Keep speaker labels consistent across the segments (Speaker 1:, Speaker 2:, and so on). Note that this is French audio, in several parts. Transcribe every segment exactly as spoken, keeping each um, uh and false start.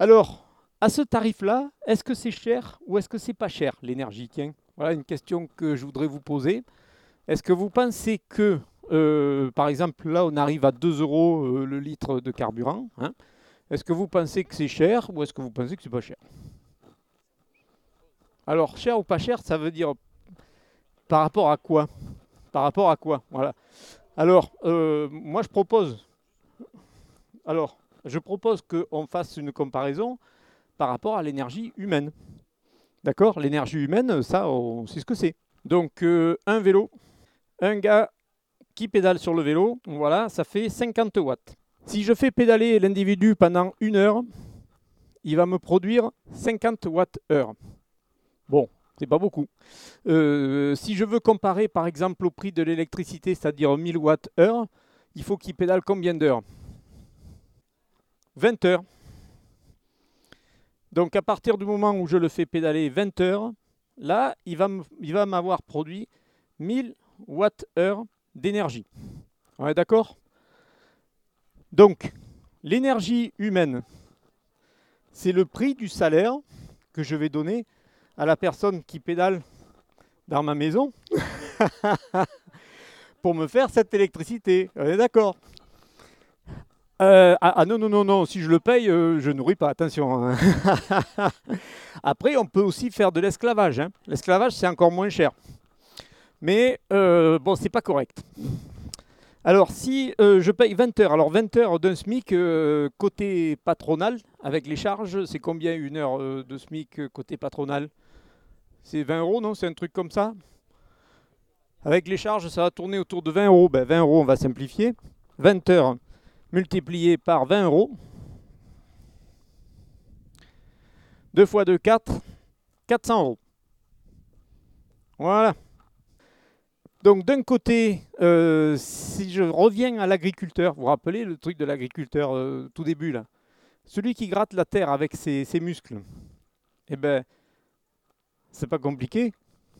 Speaker 1: Alors, à ce tarif-là, est-ce que c'est cher ou est-ce que c'est pas cher l'énergie? Tiens, voilà une question que je voudrais vous poser. Est-ce que vous pensez que, euh, par exemple, là on arrive à deux euros euh, le litre de carburant, hein? Est-ce que vous pensez que c'est cher ou est-ce que vous pensez que c'est pas cher? Alors, cher ou pas cher, ça veut dire par rapport à quoi? Par rapport à quoi? Voilà. Alors, euh, moi je propose, alors, je propose qu'on fasse une comparaison par rapport à l'énergie humaine. D'accord? L'énergie humaine, ça, on sait ce que c'est. Donc, euh, un vélo, un gars qui pédale sur le vélo, voilà, ça fait cinquante watts. Si je fais pédaler l'individu pendant une heure, il va me produire cinquante watts-heure. Bon, c'est pas beaucoup. Euh, si je veux comparer par exemple au prix de l'électricité, c'est-à-dire mille watts-heure, il faut qu'il pédale combien d'heures? vingt heures. Donc à partir du moment où je le fais pédaler vingt heures, là, il va m- il va m'avoir produit mille watts-heure d'énergie. On est d'accord? Donc, l'énergie humaine, c'est le prix du salaire que je vais donner à la personne qui pédale dans ma maison pour me faire cette électricité. On est d'accord? Euh, ah, ah non, non, non, non, si je le paye, euh, je nourris pas, attention, hein. Après, on peut aussi faire de l'esclavage, hein. L'esclavage, c'est encore moins cher. Mais euh, bon, c'est pas correct. Alors, si euh, je paye vingt heures, alors vingt heures d'un SMIC euh, côté patronal, avec les charges, c'est combien une heure euh, de SMIC euh, côté patronal? C'est vingt euros, non? C'est un truc comme ça? Avec les charges, ça va tourner autour de vingt euros. Ben, vingt euros, on va simplifier. vingt heures multiplié par vingt euros. deux fois deux, quatre. quatre cents euros. Voilà. Donc d'un côté, euh, si je reviens à l'agriculteur, vous vous rappelez le truc de l'agriculteur euh, tout début là, celui qui gratte la terre avec ses, ses muscles, eh ben c'est pas compliqué.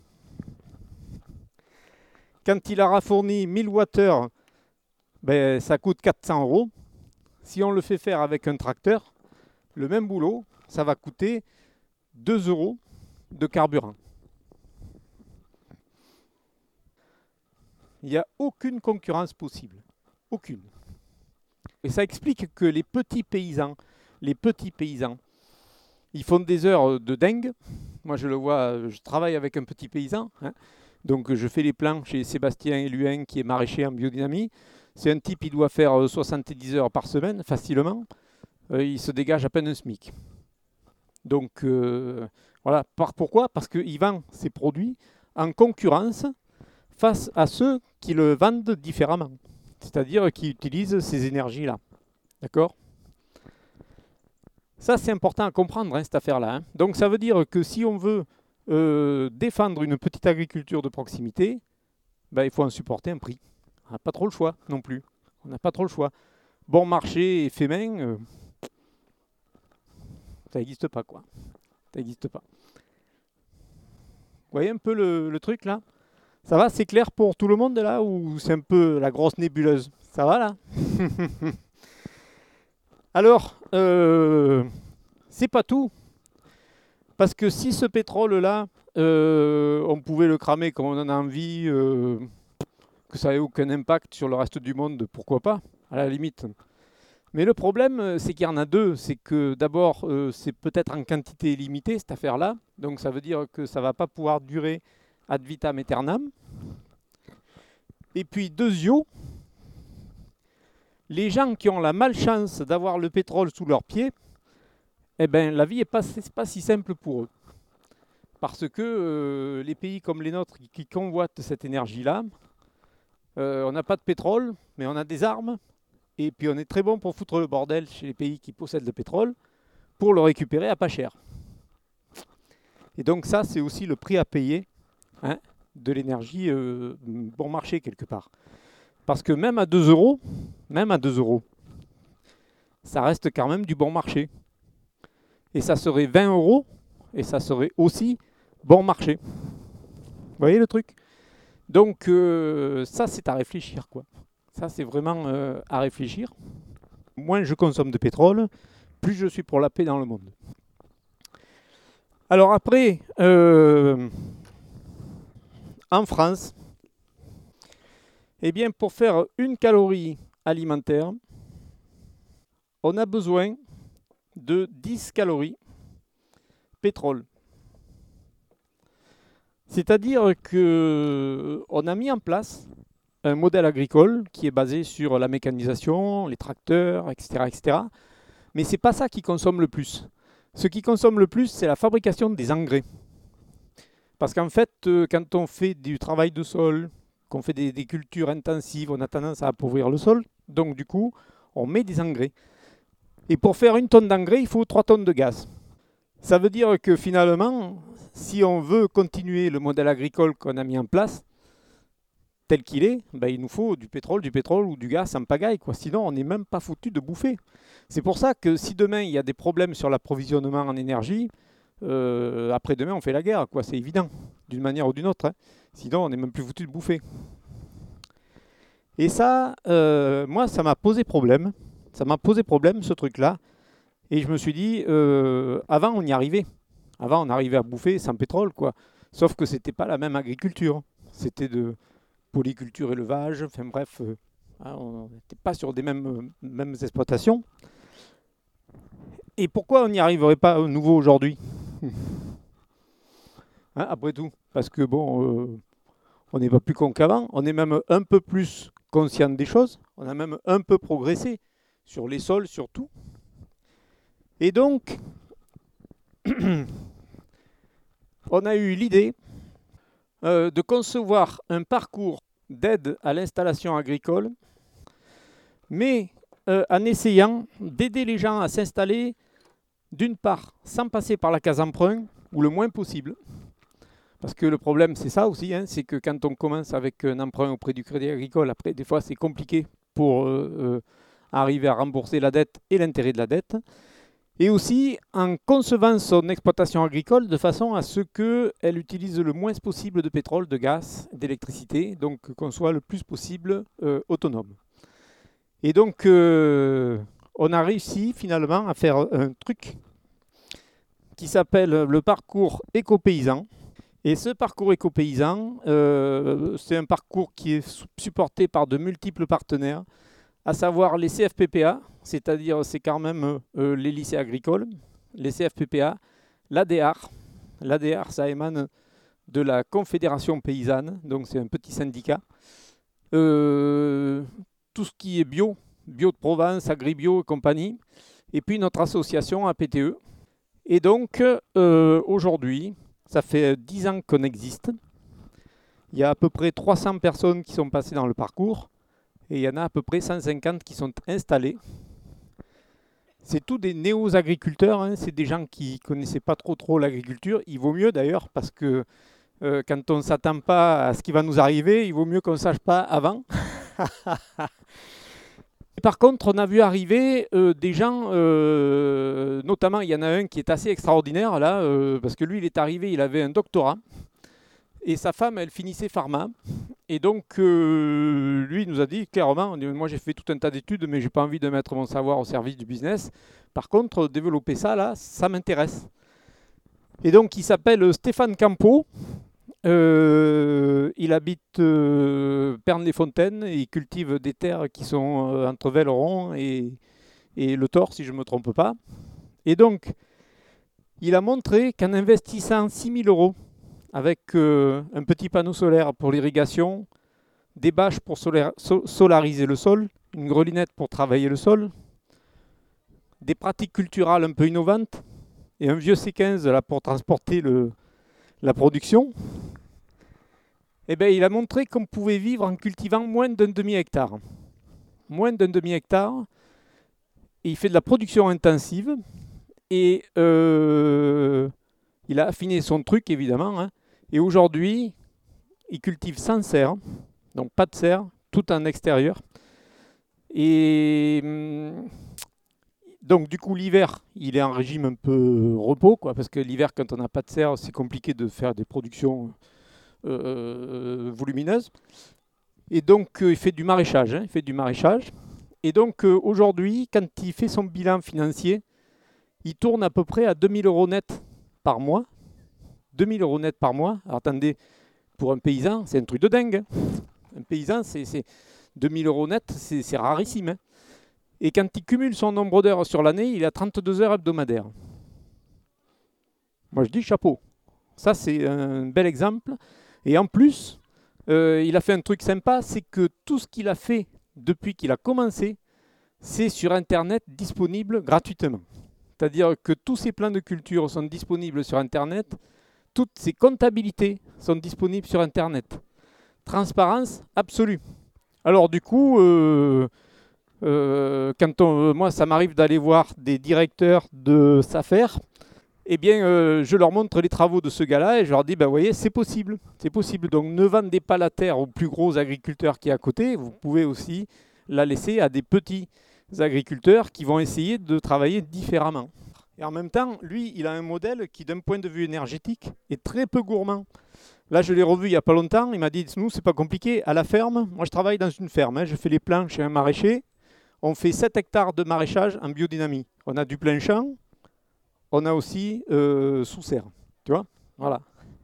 Speaker 1: Quand il aura fourni mille watts-heure, ben, ça coûte quatre cents euros. Si on le fait faire avec un tracteur, le même boulot, ça va coûter deux euros de carburant. Il n'y a aucune concurrence possible. Aucune. Et ça explique que les petits paysans, les petits paysans, ils font des heures de dingue. Moi, je le vois, je travaille avec un petit paysan, hein. Donc je fais les plans chez Sébastien Éluin, qui est maraîcher en biodynamie. C'est un type, il doit faire soixante-dix heures par semaine, facilement. Euh, il se dégage à peine un SMIC. Donc euh, voilà. Par, pourquoi? Parce qu'il vend ses produits en concurrence face à ceux qui le vendent différemment. C'est-à-dire qui utilisent ces énergies-là. D'accord? Ça, c'est important à comprendre, hein, cette affaire-là, hein. Donc ça veut dire que si on veut euh, défendre une petite agriculture de proximité, ben, il faut en supporter un prix. On n'a pas trop le choix non plus. On n'a pas trop le choix. Bon marché et fait main, euh, ça n'existe pas, quoi. Ça n'existe pas. Vous voyez un peu le, le truc là? Ça va, c'est clair pour tout le monde là ou c'est un peu la grosse nébuleuse? Ça va là? Alors, euh, c'est pas tout. Parce que si ce pétrole-là, euh, on pouvait le cramer comme on en a envie, euh, que ça n'ait aucun impact sur le reste du monde, pourquoi pas, à la limite. Mais le problème, c'est qu'il y en a deux. C'est que d'abord, euh, c'est peut-être en quantité limitée, cette affaire-là. Donc ça veut dire que ça ne va pas pouvoir durer ad vitam aeternam. Et puis, deuxio, les gens qui ont la malchance d'avoir le pétrole sous leurs pieds, eh ben, la vie n'est pas, pas si simple pour eux. Parce que euh, les pays comme les nôtres qui, qui convoitent cette énergie-là, euh, on n'a pas de pétrole, mais on a des armes. Et puis on est très bon pour foutre le bordel chez les pays qui possèdent le pétrole pour le récupérer à pas cher. Et donc ça, c'est aussi le prix à payer, hein, de l'énergie euh, bon marché quelque part. Parce que même à deux euros, même à deux euros, ça reste quand même du bon marché. Et ça serait vingt euros, et ça serait aussi bon marché. Vous voyez le truc? Donc euh, ça, c'est à réfléchir, quoi. Ça, c'est vraiment euh, à réfléchir. Moins je consomme de pétrole, plus je suis pour la paix dans le monde. Alors après, euh, en France, eh bien pour faire une calorie alimentaire, on a besoin de dix calories pétrole. C'est-à-dire qu'on a mis en place un modèle agricole qui est basé sur la mécanisation, les tracteurs, et cetera, et cetera. Mais ce n'est pas ça qui consomme le plus. Ce qui consomme le plus, c'est la fabrication des engrais. Parce qu'en fait, quand on fait du travail de sol, qu'on fait des, des cultures intensives, on a tendance à appauvrir le sol. Donc du coup, on met des engrais. Et pour faire une tonne d'engrais, il faut trois tonnes de gaz. Ça veut dire que finalement, si on veut continuer le modèle agricole qu'on a mis en place, tel qu'il est, ben il nous faut du pétrole, du pétrole ou du gaz en pagaille, quoi. Sinon, on n'est même pas foutu de bouffer. C'est pour ça que si demain, il y a des problèmes sur l'approvisionnement en énergie, euh, après-demain, on fait la guerre, quoi. C'est évident, d'une manière ou d'une autre. Hein. Sinon, on n'est même plus foutu de bouffer. Et ça, euh, moi, ça m'a posé problème. Ça m'a posé problème, ce truc-là. Et je me suis dit, euh, avant, on y arrivait. Avant, on arrivait à bouffer sans pétrole, quoi. Sauf que c'était pas la même agriculture. C'était de polyculture, élevage, enfin bref, euh, on n'était pas sur des mêmes, mêmes exploitations. Et pourquoi on n'y arriverait pas à nouveau aujourd'hui? Hein, après tout, parce que bon, euh, on n'est pas plus con qu'avant, on est même un peu plus conscient des choses, on a même un peu progressé sur les sols surtout. Et donc, on a eu l'idée euh, de concevoir un parcours d'aide à l'installation agricole, mais euh, en essayant d'aider les gens à s'installer, d'une part, sans passer par la case emprunt, ou le moins possible. Parce que le problème, c'est ça aussi, hein, c'est que quand on commence avec un emprunt auprès du Crédit Agricole, après, des fois, c'est compliqué pour euh, euh, arriver à rembourser la dette et l'intérêt de la dette. Et aussi en concevant son exploitation agricole de façon à ce qu'elle utilise le moins possible de pétrole, de gaz, d'électricité, donc qu'on soit le plus possible euh, autonome. Et donc, euh, on a réussi finalement à faire un truc qui s'appelle le parcours éco-paysan. Et ce parcours éco-paysan, euh, c'est un parcours qui est supporté par de multiples partenaires, à savoir les C F P P A, c'est-à-dire c'est quand même euh, les lycées agricoles, les C F P P A, l'A D R. L'A D R, ça émane de la Confédération paysanne, donc c'est un petit syndicat. Euh, tout ce qui est bio, bio de Provence, Agribio et compagnie. Et puis notre association A P T E. Et donc euh, aujourd'hui, ça fait dix ans qu'on existe. Il y a à peu près trois cents personnes qui sont passées dans le parcours. Et il y en a à peu près cent cinquante qui sont installés. C'est tous des néo-agriculteurs, hein. C'est des gens qui ne connaissaient pas trop trop l'agriculture. Il vaut mieux d'ailleurs parce que euh, quand on ne s'attend pas à ce qui va nous arriver, il vaut mieux qu'on ne sache pas avant. Par contre, on a vu arriver euh, des gens, euh, notamment il y en a un qui est assez extraordinaire là, euh, parce que lui il est arrivé, il avait un doctorat. Et sa femme, elle finissait pharma. Et donc, euh, lui, il nous a dit clairement, moi j'ai fait tout un tas d'études, mais je n'ai pas envie de mettre mon savoir au service du business. Par contre, développer ça, là, ça m'intéresse. Et donc, il s'appelle Stéphane Campo. Euh, il habite euh, Pernes-les-Fontaines et il cultive des terres qui sont euh, entre Velleron et, et Le Thor, si je ne me trompe pas. Et donc, il a montré qu'en investissant six mille euros avec euh, un petit panneau solaire pour l'irrigation, des bâches pour solaire, so, solariser le sol, une grelinette pour travailler le sol, des pratiques culturales un peu innovantes et un vieux C quinze là, pour transporter le, la production. Eh bien, il a montré qu'on pouvait vivre en cultivant moins d'un demi-hectare. Moins d'un demi-hectare. Et il fait de la production intensive. Et euh, il a affiné son truc, évidemment, hein. Et aujourd'hui, il cultive sans serre, donc pas de serre, tout en extérieur. Et donc du coup, l'hiver, il est en régime un peu repos, quoi, parce que l'hiver, quand on n'a pas de serre, c'est compliqué de faire des productions euh, volumineuses. Et donc, euh, il fait du maraîchage, hein, il fait du maraîchage. Et donc, euh, aujourd'hui, quand il fait son bilan financier, il tourne à peu près à deux mille euros net par mois. deux mille euros net par mois. Alors, attendez, pour un paysan, c'est un truc de dingue. Hein. Un paysan, c'est, c'est deux mille euros net, c'est, c'est rarissime. Hein. Et quand il cumule son nombre d'heures sur l'année, il a trente-deux heures hebdomadaires. Moi, je dis chapeau. Ça, c'est un bel exemple. Et en plus, euh, il a fait un truc sympa, c'est que tout ce qu'il a fait depuis qu'il a commencé, c'est sur Internet disponible gratuitement. C'est-à-dire que tous ses plans de culture sont disponibles sur Internet, toutes ses comptabilités sont disponibles sur Internet. Transparence absolue. Alors du coup, euh, euh, quand on, moi ça m'arrive d'aller voir des directeurs de Safer, eh bien euh, je leur montre les travaux de ce gars-là et je leur dis, ben, vous voyez, c'est possible, c'est possible. Donc ne vendez pas la terre aux plus gros agriculteurs qui est à côté, vous pouvez aussi la laisser à des petits agriculteurs qui vont essayer de travailler différemment. Et en même temps, lui, il a un modèle qui, d'un point de vue énergétique, est très peu gourmand. Là, je l'ai revu il n'y a pas longtemps, il m'a dit, nous, c'est pas compliqué, à la ferme, moi je travaille dans une ferme, hein, je fais les plants chez un maraîcher, on fait sept hectares de maraîchage en biodynamie. On a du plein champ, on a aussi euh, sous serre, tu vois, voilà.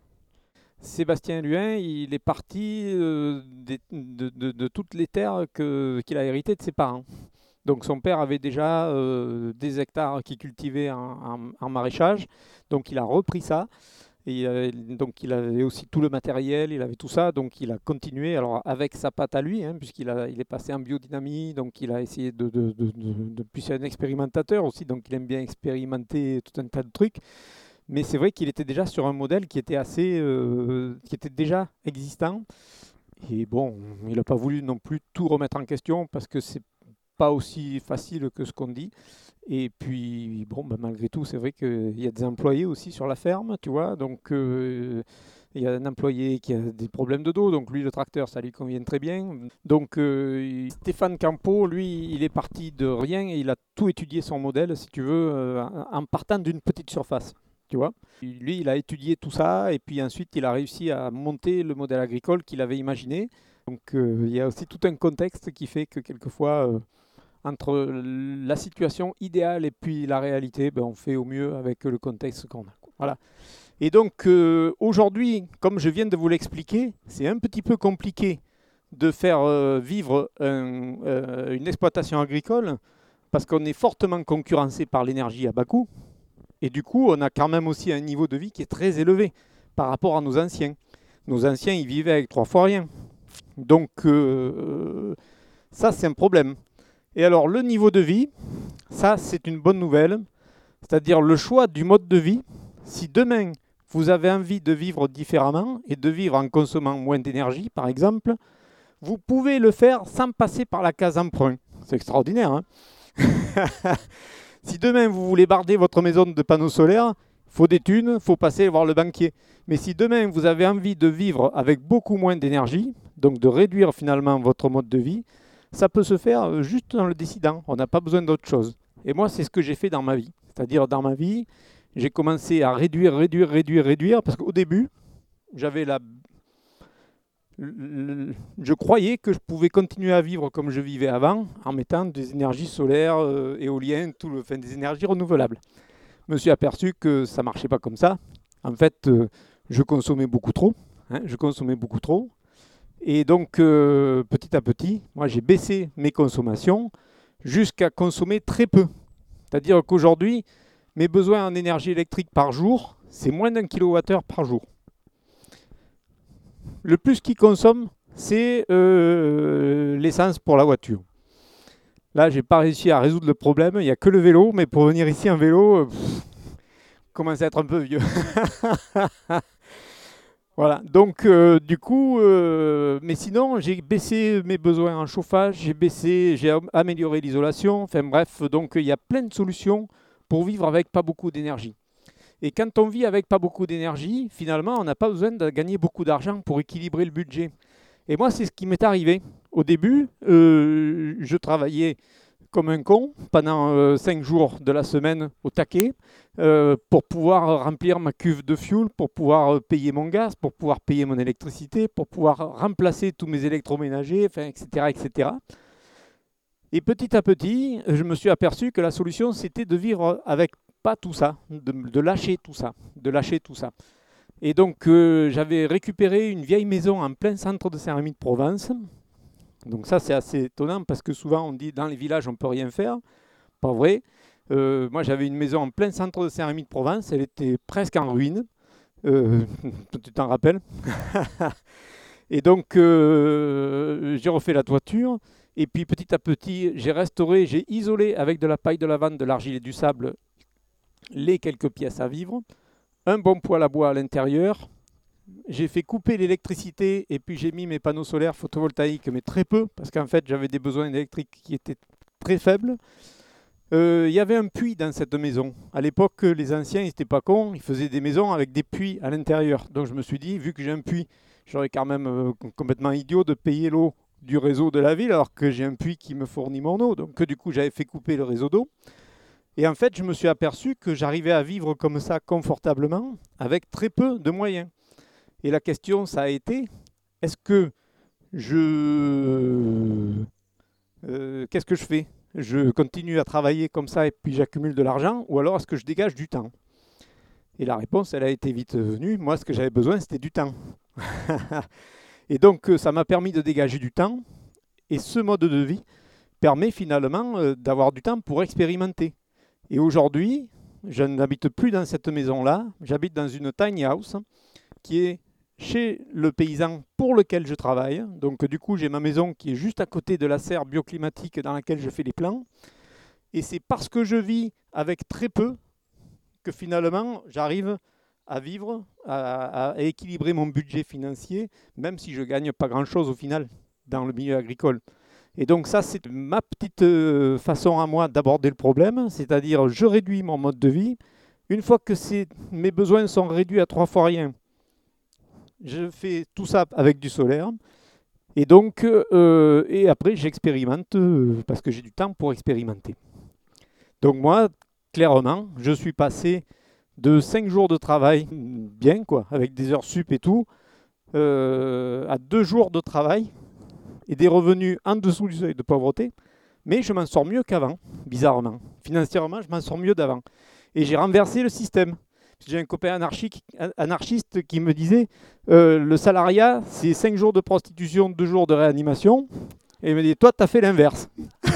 Speaker 1: Sébastien Luin, il est parti euh, de, de, de, de toutes les terres que, qu'il a héritées de ses parents. Donc son père avait déjà euh, des hectares qu'il cultivait en, en, en maraîchage, donc il a repris ça. Et euh, donc il avait aussi tout le matériel, il avait tout ça, donc il a continué alors avec sa patte à lui, hein, puisqu'il a, il est passé en biodynamie, donc il a essayé de, de, de, de, de puis c'est un expérimentateur aussi, donc il aime bien expérimenter tout un tas de trucs. Mais c'est vrai qu'il était déjà sur un modèle qui était assez, euh, qui était déjà existant. Et bon, il n'a pas voulu non plus tout remettre en question parce que c'est pas aussi facile que ce qu'on dit. Et puis, bon, bah, malgré tout, c'est vrai qu'il y a des employés aussi sur la ferme, tu vois. Donc, euh, il y a un employé qui a des problèmes de dos. Donc, lui, le tracteur, ça lui convient très bien. Donc, euh, Stéphane Campo, lui, il est parti de rien et il a tout étudié son modèle, si tu veux, euh, en partant d'une petite surface. Tu vois, lui, il a étudié tout ça et puis ensuite, il a réussi à monter le modèle agricole qu'il avait imaginé. Donc, euh, il y a aussi tout un contexte qui fait que quelquefois... Euh, entre la situation idéale et puis la réalité, ben on fait au mieux avec le contexte qu'on a. Voilà. Et donc euh, aujourd'hui, comme je viens de vous l'expliquer, c'est un petit peu compliqué de faire euh, vivre un, euh, une exploitation agricole parce qu'on est fortement concurrencé par l'énergie à bas coût. Et du coup, on a quand même aussi un niveau de vie qui est très élevé par rapport à nos anciens. Nos anciens, ils vivaient avec trois fois rien. Donc euh, ça, c'est un problème. Et alors, le niveau de vie, ça, c'est une bonne nouvelle. C'est-à-dire le choix du mode de vie. Si demain, vous avez envie de vivre différemment et de vivre en consommant moins d'énergie, par exemple, vous pouvez le faire sans passer par la case emprunt. C'est extraordinaire, hein. Si demain, vous voulez barder votre maison de panneaux solaires, il faut des thunes, il faut passer voir le banquier. Mais si demain, vous avez envie de vivre avec beaucoup moins d'énergie, donc de réduire finalement votre mode de vie, ça peut se faire juste en le décidant. On n'a pas besoin d'autre chose. Et moi, c'est ce que j'ai fait dans ma vie. C'est-à-dire, dans ma vie, j'ai commencé à réduire, réduire, réduire, réduire. Parce qu'au début, j'avais la... je croyais que je pouvais continuer à vivre comme je vivais avant, en mettant des énergies solaires, euh, éoliennes, tout le... enfin, des énergies renouvelables. Je me suis aperçu que ça ne marchait pas comme ça. En fait, euh, je consommais beaucoup trop. Hein, je consommais beaucoup trop. Et donc, euh, petit à petit, moi, j'ai baissé mes consommations jusqu'à consommer très peu. C'est-à-dire qu'aujourd'hui, mes besoins en énergie électrique par jour, c'est moins d'un kilowattheure par jour. Le plus qu'ils consomment, c'est euh, l'essence pour la voiture. Là, je n'ai pas réussi à résoudre le problème. Il n'y a que le vélo, mais pour venir ici en vélo, pff, commence à être un peu vieux. Voilà, donc euh, du coup, euh, mais sinon, j'ai baissé mes besoins en chauffage, j'ai baissé, j'ai amélioré l'isolation, enfin bref, donc il y a plein de solutions pour vivre avec pas beaucoup d'énergie. Et quand on vit avec pas beaucoup d'énergie, finalement, on n'a pas besoin de gagner beaucoup d'argent pour équilibrer le budget. Et moi, c'est ce qui m'est arrivé. Au début, euh, je travaillais comme un con pendant euh, cinq jours de la semaine au taquet euh, pour pouvoir remplir ma cuve de fuel, pour pouvoir euh, payer mon gaz, pour pouvoir payer mon électricité, pour pouvoir remplacer tous mes électroménagers, enfin, et cetera, et cetera. Et petit à petit, je me suis aperçu que la solution, c'était de vivre avec pas tout ça, de, de lâcher tout ça, de lâcher tout ça. Et donc euh, j'avais récupéré une vieille maison en plein centre de Saint-Rémy-de-Provence. Donc ça c'est assez étonnant parce que souvent on dit dans les villages on ne peut rien faire. Pas vrai. Euh, moi j'avais une maison en plein centre de Saint-Rémy-de-Provence, elle était presque en ruine. Euh, tu t'en rappelles? Et donc euh, j'ai refait la toiture. Et puis petit à petit j'ai restauré, j'ai isolé avec de la paille de lavande, de l'argile et du sable les quelques pièces à vivre. Un bon poêle à bois à l'intérieur. J'ai fait couper l'électricité et puis j'ai mis mes panneaux solaires photovoltaïques, mais très peu, parce qu'en fait j'avais des besoins électriques qui étaient très faibles. Euh, Il y avait un puits dans cette maison. À l'époque, les anciens, ils n'étaient pas cons, ils faisaient des maisons avec des puits à l'intérieur. Donc je me suis dit, vu que j'ai un puits, j'aurais quand même euh, complètement idiot de payer l'eau du réseau de la ville, alors que j'ai un puits qui me fournit mon eau. Donc du coup, j'avais fait couper le réseau d'eau. Et en fait, je me suis aperçu que j'arrivais à vivre comme ça confortablement, avec très peu de moyens. Et la question, ça a été, est-ce que je... Euh, qu'est-ce que je fais? Je continue à travailler comme ça et puis j'accumule de l'argent, ou alors est-ce que je dégage du temps? Et la réponse, elle a été vite venue. Moi, ce que j'avais besoin, c'était du temps. Et donc, ça m'a permis de dégager du temps. Et ce mode de vie permet finalement euh, d'avoir du temps pour expérimenter. Et aujourd'hui, je n'habite plus dans cette maison-là. J'habite dans une tiny house qui est chez le paysan pour lequel je travaille. Donc du coup, j'ai ma maison qui est juste à côté de la serre bioclimatique dans laquelle je fais les plants. Et c'est parce que je vis avec très peu que finalement, j'arrive à vivre, à, à équilibrer mon budget financier, même si je ne gagne pas grand-chose au final dans le milieu agricole. Et donc ça, c'est ma petite façon à moi d'aborder le problème, c'est-à-dire je réduis mon mode de vie. Une fois que mes besoins sont réduits à trois fois rien, je fais tout ça avec du solaire. Et donc, euh, et après, j'expérimente euh, parce que j'ai du temps pour expérimenter. Donc moi, clairement, je suis passé de cinq jours de travail, bien quoi, avec des heures sup et tout, euh, à deux jours de travail et des revenus en dessous du seuil de pauvreté. Mais je m'en sors mieux qu'avant, bizarrement. Financièrement, je m'en sors mieux d'avant. Et j'ai renversé le système. J'ai un copain anarchiste qui me disait euh, le salariat, c'est cinq jours de prostitution, deux jours de réanimation. Et il me dit, toi, tu as fait l'inverse.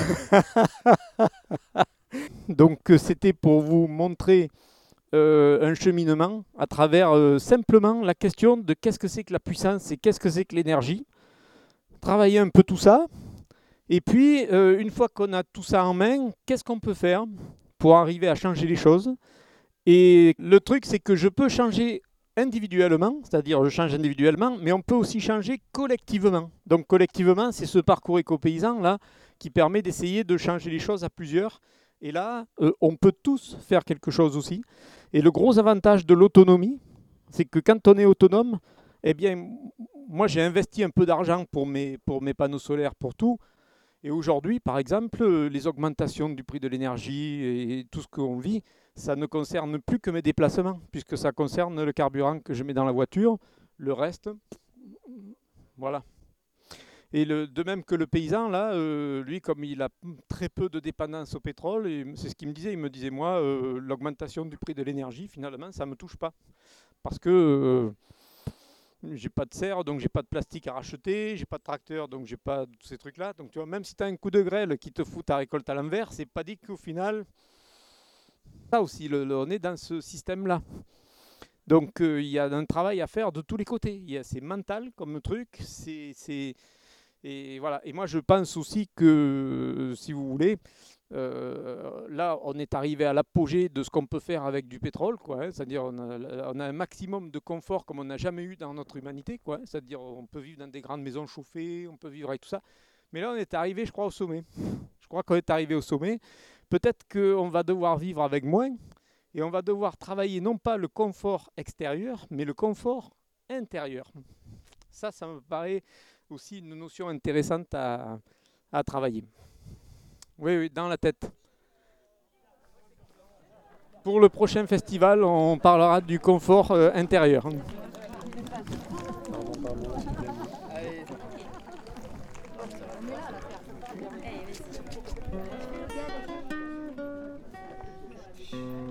Speaker 1: Donc, c'était pour vous montrer euh, un cheminement à travers euh, simplement la question de qu'est-ce que c'est que la puissance et qu'est-ce que c'est que l'énergie. Travailler un peu tout ça. Et puis, euh, une fois qu'on a tout ça en main, qu'est-ce qu'on peut faire pour arriver à changer les choses? Et le truc, c'est que je peux changer individuellement, c'est-à-dire je change individuellement, mais on peut aussi changer collectivement. Donc collectivement, c'est ce parcours éco-paysan là qui permet d'essayer de changer les choses à plusieurs. Et là, euh, on peut tous faire quelque chose aussi. Et le gros avantage de l'autonomie, c'est que quand on est autonome, eh bien, moi j'ai investi un peu d'argent pour mes, pour mes panneaux solaires, pour tout. Et aujourd'hui, par exemple, les augmentations du prix de l'énergie et tout ce qu'on vit, ça ne concerne plus que mes déplacements, puisque ça concerne le carburant que je mets dans la voiture. Le reste, voilà. Et le, de même que le paysan, là, euh, lui, comme il a très peu de dépendance au pétrole, et c'est ce qu'il me disait, il me disait, moi, euh, l'augmentation du prix de l'énergie, finalement, ça ne me touche pas. Parce que... Euh, j'ai pas de serre, donc j'ai pas de plastique à racheter, j'ai pas de tracteur, donc j'ai pas tous ces trucs-là. Donc tu vois, même si tu as un coup de grêle qui te fout ta récolte à l'envers, c'est pas dit qu'au final, ça aussi, le, le, on est dans ce système-là. Donc il euh, y a un travail à faire de tous les côtés. C'est mental comme truc, c'est... Et voilà. Et moi je pense aussi que, si vous voulez, Euh, là, on est arrivé à l'apogée de ce qu'on peut faire avec du pétrole, quoi, hein, c'est-à-dire on a, on a un maximum de confort comme on n'a jamais eu dans notre humanité, quoi, hein, c'est-à-dire on peut vivre dans des grandes maisons chauffées, on peut vivre avec tout ça. Mais là, on est arrivé, je crois, au sommet. Je crois qu'on est arrivé au sommet. Peut-être qu'on va devoir vivre avec moins et on va devoir travailler non pas le confort extérieur, mais le confort intérieur. Ça, ça me paraît aussi une notion intéressante à, à travailler. Oui, oui, dans la tête. Pour le prochain festival, on parlera du confort euh, intérieur.